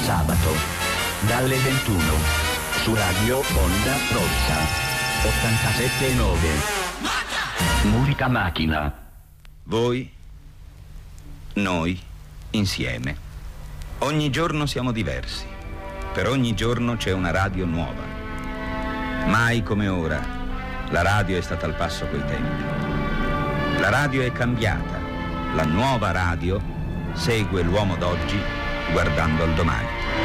sabato, dalle 21, su Radio Onda Rossa, 87.9. Musica macchina. Voi, noi, insieme. Ogni giorno siamo diversi. Per ogni giorno c'è una radio nuova. Mai come ora la radio è stata al passo coi tempi. La radio è cambiata. La nuova radio segue l'uomo d'oggi guardando al domani.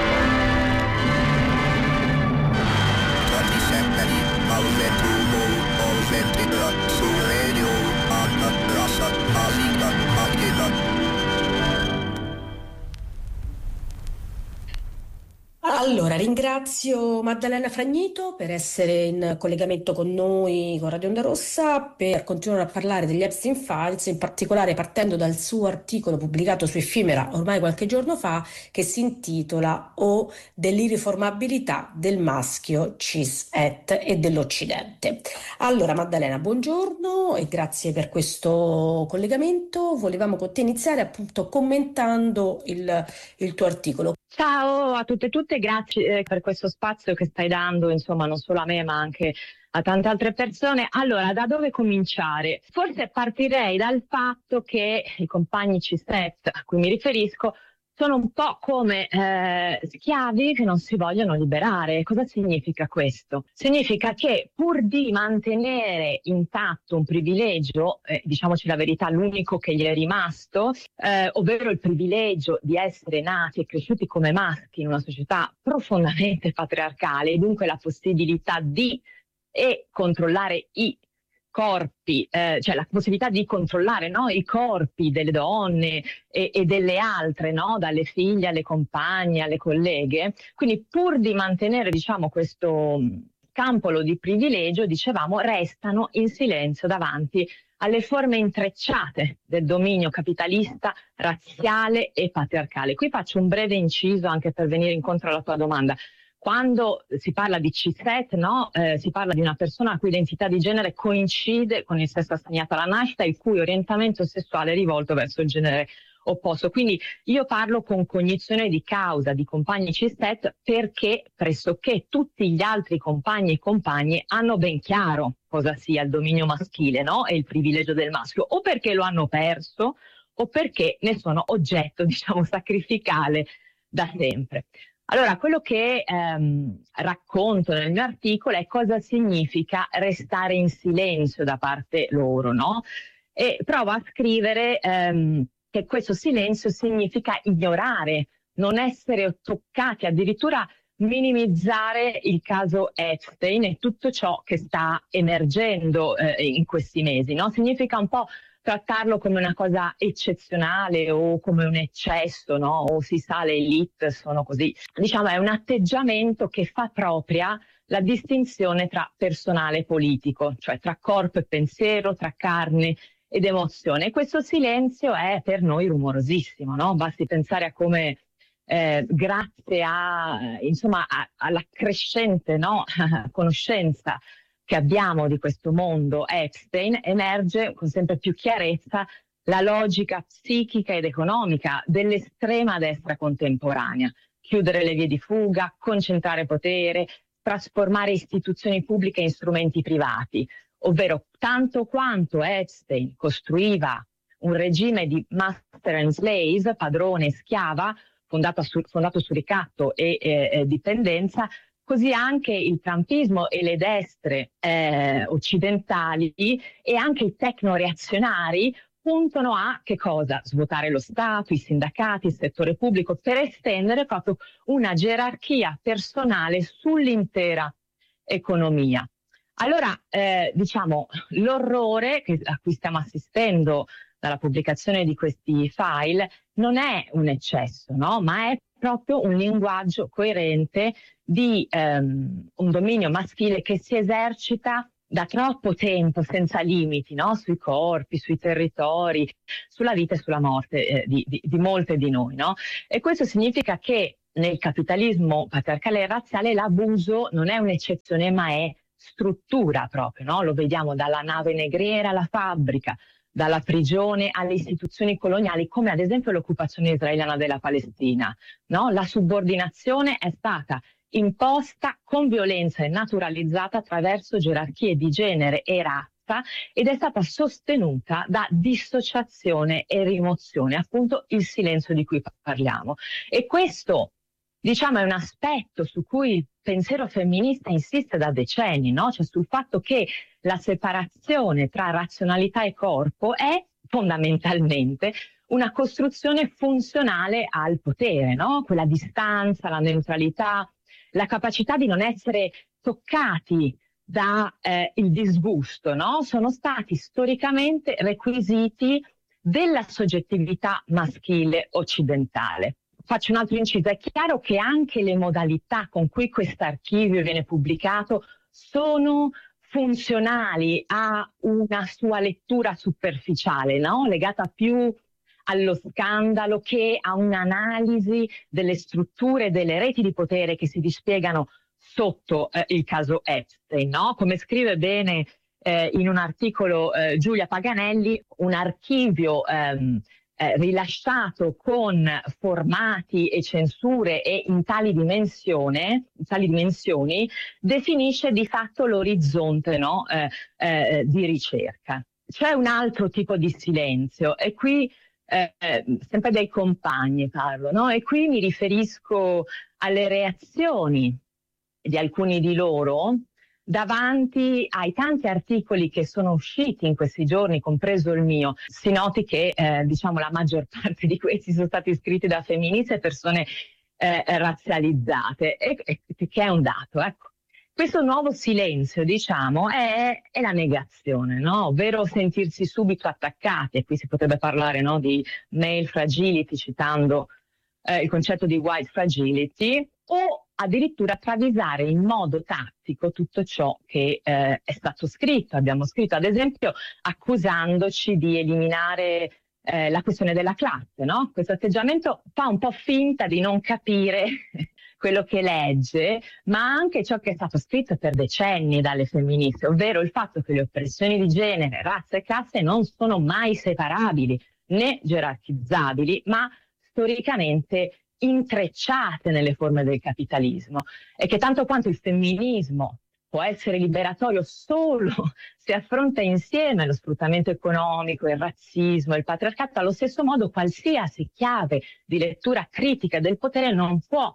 Allora, ringrazio Maddalena Fragnito per essere in collegamento con noi con Radio Onda Rossa per continuare a parlare degli Epstein Files, in particolare partendo dal suo articolo pubblicato su Effimera ormai qualche giorno fa, che si intitola O dell'irriformabilità del maschio cis-het e dell'Occidente. Allora, Maddalena, buongiorno e grazie per questo collegamento. Volevamo con te iniziare appunto commentando il tuo articolo. Ciao a tutte e tutte, grazie per questo spazio che stai dando, insomma, non solo a me ma anche a tante altre persone. Allora, da dove cominciare? Forse partirei dal fatto che i compagni cis-het a cui mi riferisco sono un po' come schiavi che non si vogliono liberare. Cosa significa questo? Significa che pur di mantenere intatto un privilegio, diciamoci la verità, l'unico che gli è rimasto, ovvero il privilegio di essere nati e cresciuti come maschi in una società profondamente patriarcale e dunque la possibilità di controllare i corpi, cioè la possibilità di controllare, no, i corpi delle donne e delle altre, no, dalle figlie alle compagne, alle colleghe. Quindi pur di mantenere, diciamo, questo campolo di privilegio, dicevamo, restano in silenzio davanti alle forme intrecciate del dominio capitalista, razziale e patriarcale. Qui faccio un breve inciso anche per venire incontro alla tua domanda. Quando si parla di cis-het, no? Si parla di una persona la cui identità di genere coincide con il sesso assegnato alla nascita e il cui orientamento sessuale è rivolto verso il genere opposto. Quindi io parlo con cognizione di causa di compagni cis-het perché pressoché tutti gli altri compagni e compagne hanno ben chiaro cosa sia il dominio maschile, no? E il privilegio del maschio, o perché lo hanno perso o perché ne sono oggetto, diciamo, sacrificale da sempre. Allora, quello che racconto nel mio articolo è cosa significa restare in silenzio da parte loro, no? E provo a scrivere che questo silenzio significa ignorare, non essere toccati, addirittura minimizzare il caso Epstein e tutto ciò che sta emergendo in questi mesi, no? Significa un po' trattarlo come una cosa eccezionale o come un eccesso, no? O si sa, le elite sono così. Diciamo, è un atteggiamento che fa propria la distinzione tra personale e politico, cioè tra corpo e pensiero, tra carne ed emozione. E questo silenzio è per noi rumorosissimo, no? Basti pensare a come grazie alla crescente, no? conoscenza che abbiamo di questo mondo Epstein, emerge con sempre più chiarezza la logica psichica ed economica dell'estrema destra contemporanea. Chiudere le vie di fuga, concentrare potere, trasformare istituzioni pubbliche in strumenti privati, ovvero tanto quanto Epstein costruiva un regime di master and slave, padrone e schiava, fondato su ricatto e dipendenza, così anche il trumpismo e le destre occidentali e anche i tecno-reazionari puntano a che cosa? Svuotare lo Stato, i sindacati, il settore pubblico, per estendere proprio una gerarchia personale sull'intera economia. Allora, diciamo, l'orrore a cui stiamo assistendo dalla pubblicazione di questi file non è un eccesso, no? Ma è proprio un linguaggio coerente di un dominio maschile che si esercita da troppo tempo senza limiti, no? Sui corpi, sui territori, sulla vita e sulla morte di molte di noi, no? E questo significa che nel capitalismo patriarcale e razziale l'abuso non è un'eccezione ma è struttura proprio, no? Lo vediamo dalla nave negriera alla fabbrica, dalla prigione alle istituzioni coloniali, come ad esempio l'occupazione israeliana della Palestina, no? La subordinazione è stata imposta con violenza e naturalizzata attraverso gerarchie di genere e razza ed è stata sostenuta da dissociazione e rimozione, appunto il silenzio di cui parliamo. E questo, diciamo, è un aspetto su cui il pensiero femminista insiste da decenni, no? Cioè sul fatto che la separazione tra razionalità e corpo è fondamentalmente una costruzione funzionale al potere, no? Quella distanza, la neutralità, la capacità di non essere toccati da il disgusto, no? Sono stati storicamente requisiti della soggettività maschile occidentale. Faccio un altro inciso, è chiaro che anche le modalità con cui questo archivio viene pubblicato sono funzionali a una sua lettura superficiale, no? Legata più allo scandalo che a un'analisi delle strutture, delle reti di potere che si dispiegano sotto il caso Epstein, no? Come scrive bene in un articolo Giulia Paganelli, un archivio rilasciato con formati e censure e in tali dimensioni definisce di fatto l'orizzonte, no? Di ricerca. C'è un altro tipo di silenzio e qui sempre dei compagni parlo, no? E qui mi riferisco alle reazioni di alcuni di loro davanti ai tanti articoli che sono usciti in questi giorni, compreso il mio. Si noti che diciamo la maggior parte di questi sono stati scritti da femministe e persone razzializzate, che è un dato, ecco. Questo nuovo silenzio, diciamo, è la negazione, no? Ovvero sentirsi subito attaccati, e qui si potrebbe parlare, no, di male fragility, citando il concetto di white fragility, o addirittura travisare in modo tattico tutto ciò che è stato scritto. Abbiamo scritto, ad esempio, accusandoci di eliminare la questione della classe, no? Questo atteggiamento fa un po' finta di non capire quello che legge, ma anche ciò che è stato scritto per decenni dalle femministe, ovvero il fatto che le oppressioni di genere, razza e classe non sono mai separabili né gerarchizzabili, ma storicamente intrecciate nelle forme del capitalismo, e che tanto quanto il femminismo può essere liberatorio solo se affronta insieme lo sfruttamento economico, il razzismo, il patriarcato, allo stesso modo qualsiasi chiave di lettura critica del potere non può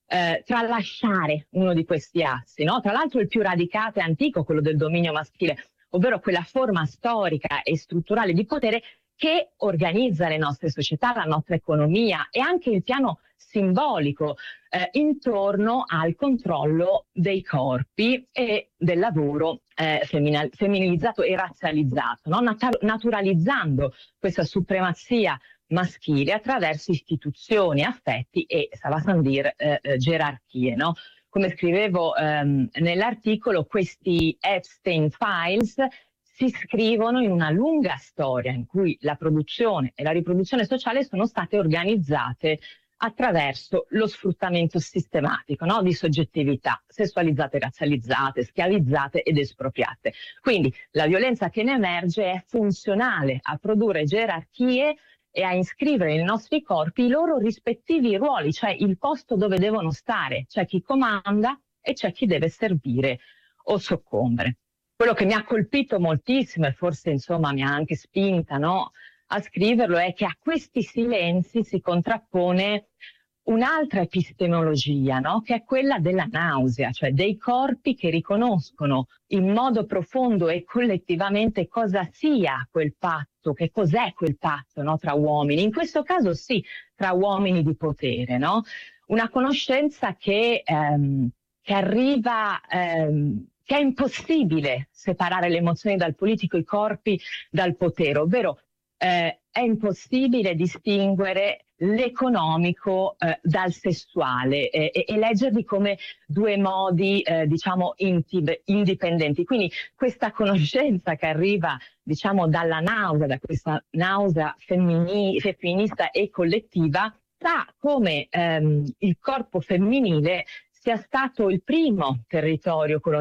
tralasciare uno di questi assi, no? Tra l'altro il più radicato e antico, quello del dominio maschile, ovvero quella forma storica e strutturale di potere che organizza le nostre società, la nostra economia e anche il piano simbolico intorno al controllo dei corpi e del lavoro femminilizzato e razzializzato, no? Naturalizzando questa supremazia maschile attraverso istituzioni, affetti e, ça va sans dire, gerarchie, no? Come scrivevo nell'articolo, questi Epstein Files si scrivono in una lunga storia in cui la produzione e la riproduzione sociale sono state organizzate attraverso lo sfruttamento sistematico, no? Di soggettività sessualizzate, razzializzate, schiavizzate ed espropriate. Quindi la violenza che ne emerge è funzionale a produrre gerarchie e a iscrivere nei nostri corpi i loro rispettivi ruoli, cioè il posto dove devono stare. C'è chi comanda e c'è chi deve servire o soccombere. Quello che mi ha colpito moltissimo e forse insomma mi ha anche spinta, no, a scriverlo è che a questi silenzi si contrappone un'altra epistemologia, no? Che è quella della nausea, cioè dei corpi che riconoscono in modo profondo e collettivamente cosa sia quel patto, che cos'è quel patto, no? Tra uomini, in questo caso sì, tra uomini di potere, no? Una conoscenza che arriva, che è impossibile separare le emozioni dal politico, i corpi dal potere, ovvero è impossibile distinguere l'economico dal sessuale e leggerli come due modi diciamo indipendenti. Quindi questa conoscenza che arriva diciamo dalla nausea, da questa nausea femminista e collettiva, sa come il corpo femminile sia stato il primo territorio coloniale